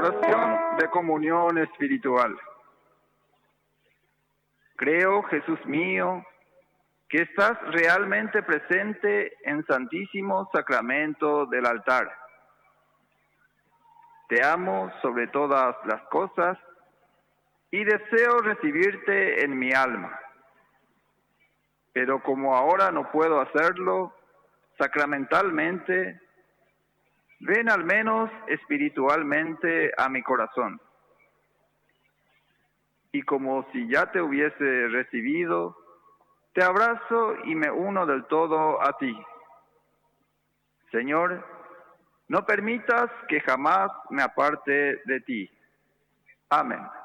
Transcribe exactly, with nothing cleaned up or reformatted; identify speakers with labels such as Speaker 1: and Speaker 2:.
Speaker 1: Oración de comunión espiritual. Creo, Jesús mío, que estás realmente presente en Santísimo Sacramento del altar. Te amo sobre todas las cosas y deseo recibirte en mi alma. Pero como ahora no puedo hacerlo sacramentalmente, ven al menos espiritualmente a mi corazón. Y como si ya te hubiese recibido, te abrazo y me uno del todo a ti. Señor, no permitas que jamás me aparte de ti. Amén.